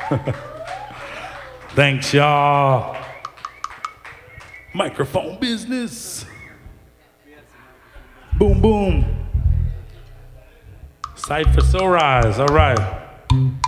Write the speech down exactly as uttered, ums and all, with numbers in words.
Thanks, y'all. Microphone business. Boom, boom. Sight for Sunrise, all right.